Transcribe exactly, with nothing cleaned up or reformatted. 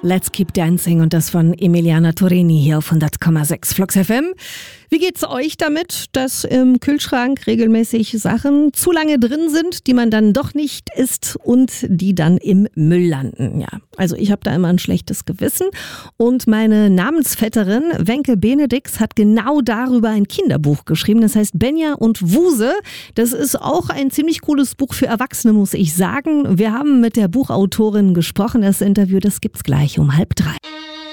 Let's Keep Dancing und das von Emiliana Torini hier auf hundert Komma sechs Flux F M. Wie geht's euch damit, dass im Kühlschrank regelmäßig Sachen zu lange drin sind, die man dann doch nicht isst und die dann im Müll landen? Ja, also ich habe da immer ein schlechtes Gewissen und meine Namensvetterin Wenke Benedix hat genau darüber ein Kinderbuch geschrieben. Das heißt Benja und Wuse. Das ist auch ein ziemlich cooles Buch für Erwachsene, muss ich sagen. Wir haben mit der Buchautorin gesprochen. Das Interview, das gibt's gleich um halb drei.